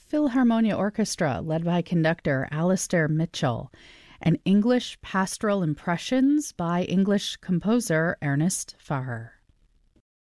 Philharmonia Orchestra, led by conductor Alastair Mitchell, and English Pastoral Impressions by English composer Ernest Farrer.